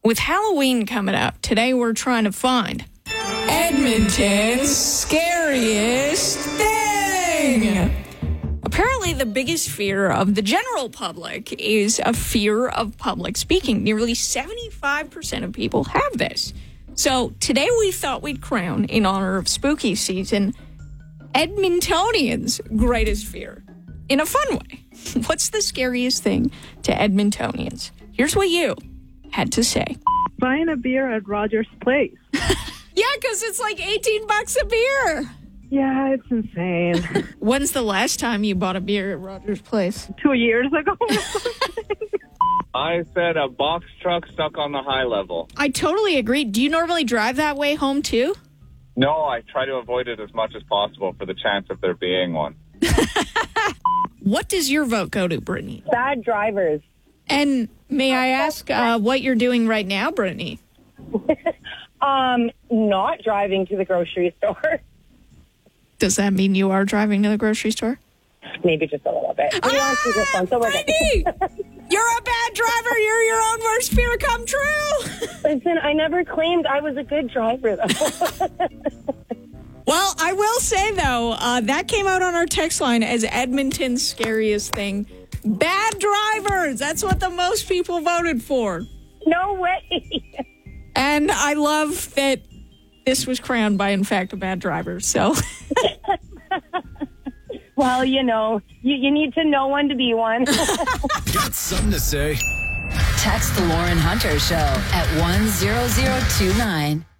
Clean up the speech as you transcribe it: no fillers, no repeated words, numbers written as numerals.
With Halloween coming up, today we're trying to find Edmonton's scariest thing. Apparently, the biggest fear of the general public is a fear of public speaking. Nearly 75% of people have this. So today we thought we'd crown, in honor of spooky season, Edmontonians' greatest fear. In a fun way. What's the scariest thing to Edmontonians? Here's what you had to say. Buying a beer at Rogers Place. Yeah, because it's like $18 a beer. Yeah, it's insane. When's the last time you bought a beer at Rogers Place? 2 years ago. I said a box truck stuck on the high level. I totally agree. Do you normally drive that way home, too? No, I try to avoid it as much as possible for the chance of there being one. What does your vote go to, Brittany? Bad drivers. And may I ask what you're doing right now, Brittany? Not driving to the grocery store. Does that mean you are driving to the grocery store? Maybe just a little bit. We don't see this one, so we're Brittany! good. You're a bad driver. You're your own worst fear come true. Listen, I never claimed I was a good driver, though. Well, I will say, though, that came out on our text line as Edmonton's scariest thing. Bad drivers. That's what the most people voted for. No way. And I love that this was crowned by, in fact, a bad driver. So, Well, you know, you need to know one to be one. Got something to say? Text the Lauren Hunter Show at 10029.